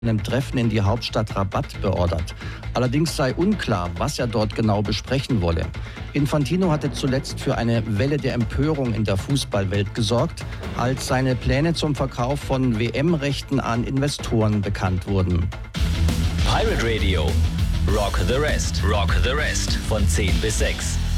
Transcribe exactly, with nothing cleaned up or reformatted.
einem Treffen in die Hauptstadt Rabat beordert. Allerdings sei unklar, was er dort genau besprechen wolle. Infantino hatte zuletzt für eine Welle der Empörung in der Fußballwelt gesorgt, als seine Pläne zum Verkauf von W M-Rechten an Investoren bekannt wurden. Pirate Radio. Rock the Rest. Rock the Rest. Von zehn bis sechs.